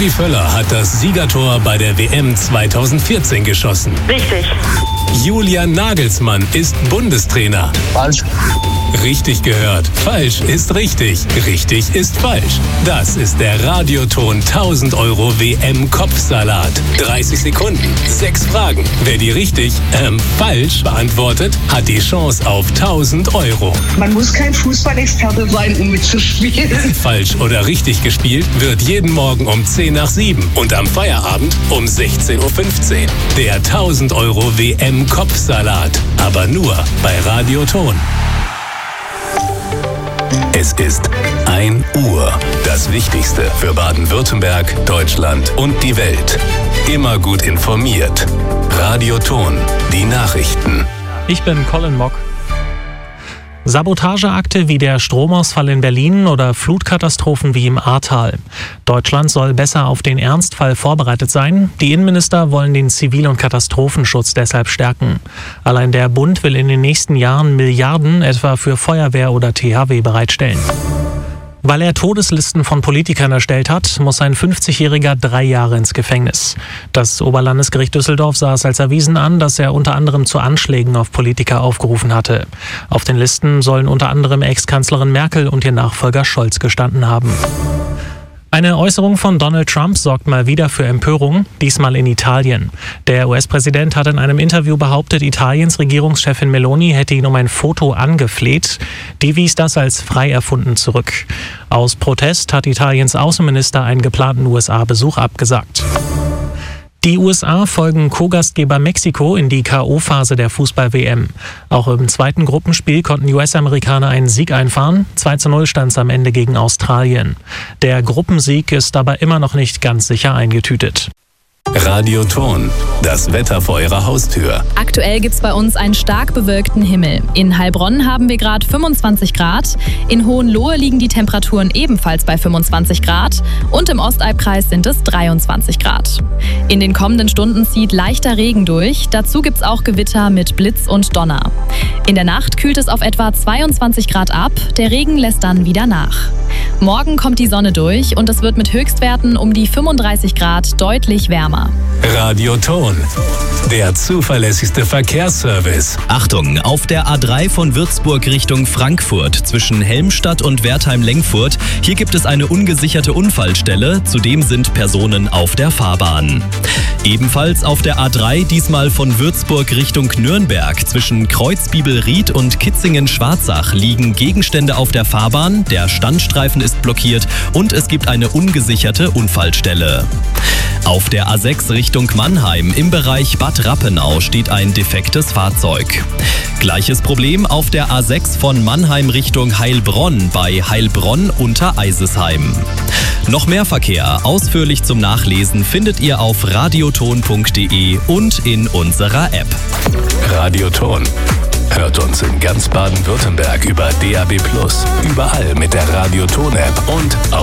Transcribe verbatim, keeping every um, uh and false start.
Rudi Völler hat das Siegertor bei der W M zweitausendvierzehn geschossen. Richtig. Julian Nagelsmann ist Bundestrainer. Falsch. Richtig gehört. Falsch ist richtig. Richtig ist falsch. Das ist der Radioton tausend Euro W M-Kopfsalat. dreißig Sekunden, sechs Fragen. Wer die richtig, ähm, falsch beantwortet, hat die Chance auf tausend Euro. Man muss kein Fußballexperte sein, um mitzuspielen. Falsch oder richtig gespielt wird jeden Morgen um zehn nach sieben und am Feierabend um sechzehn Uhr fünfzehn. Der tausend Euro W M-Kopfsalat. Aber nur bei Radioton. Es ist ein Uhr. Das Wichtigste für Baden-Württemberg, Deutschland und die Welt. Immer gut informiert. Radioton. Die Nachrichten. Ich bin Colin Mock. Sabotageakte wie der Stromausfall in Berlin oder Flutkatastrophen wie im Ahrtal. Deutschland soll besser auf den Ernstfall vorbereitet sein. Die Innenminister wollen den Zivil- und Katastrophenschutz deshalb stärken. Allein der Bund will in den nächsten Jahren Milliarden etwa für Feuerwehr oder T H W bereitstellen. Weil er Todeslisten von Politikern erstellt hat, muss ein fünfzigjähriger drei Jahre ins Gefängnis. Das Oberlandesgericht Düsseldorf sah es als erwiesen an, dass er unter anderem zu Anschlägen auf Politiker aufgerufen hatte. Auf den Listen sollen unter anderem Ex-Kanzlerin Merkel und ihr Nachfolger Scholz gestanden haben. Eine Äußerung von Donald Trump sorgt mal wieder für Empörung, diesmal in Italien. Der U S-Präsident hat in einem Interview behauptet, Italiens Regierungschefin Meloni hätte ihn um ein Foto angefleht. Die wies das als frei erfunden zurück. Aus Protest hat Italiens Außenminister einen geplanten U S A-Besuch abgesagt. Die U S A folgen Co-Gastgeber Mexiko in die K O-Phase der Fußball-W M. Auch im zweiten Gruppenspiel konnten die U S-Amerikaner einen Sieg einfahren. zwei zu null stand es am Ende gegen Australien. Der Gruppensieg ist aber immer noch nicht ganz sicher eingetütet. Radioton. Das Wetter vor Ihrer Haustür. Aktuell gibt's bei uns einen stark bewölkten Himmel. In Heilbronn haben wir gerade fünfundzwanzig Grad. In Hohenlohe liegen die Temperaturen ebenfalls bei fünfundzwanzig Grad. Und im Ostalbkreis sind es dreiundzwanzig Grad. In den kommenden Stunden zieht leichter Regen durch. Dazu gibt's auch Gewitter mit Blitz und Donner. In der Nacht kühlt es auf etwa zweiundzwanzig Grad ab. Der Regen lässt dann wieder nach. Morgen kommt die Sonne durch und es wird mit Höchstwerten um die fünfunddreißig Grad deutlich wärmer. Radioton. Der zuverlässigste Verkehrsservice. Achtung, auf der A drei von Würzburg Richtung Frankfurt zwischen Helmstadt und Wertheim-Lengfurt. Hier gibt es eine ungesicherte Unfallstelle. Zudem sind Personen auf der Fahrbahn. Ebenfalls auf der A drei, diesmal von Würzburg Richtung Nürnberg. Zwischen Kreuzbibelried und Kitzingen-Schwarzach liegen Gegenstände auf der Fahrbahn. Der Standstreifen ist blockiert und es gibt eine ungesicherte Unfallstelle. Auf der A sechs Richtung Mannheim im Bereich Bad Rappenau steht ein defektes Fahrzeug. Gleiches Problem auf der A sechs von Mannheim Richtung Heilbronn bei Heilbronn unter Eisesheim. Noch mehr Verkehr ausführlich zum Nachlesen findet ihr auf radioton punkt de und in unserer App. Radioton. Hört uns in ganz Baden-Württemberg über D A B plus, überall mit der Radioton-App und auf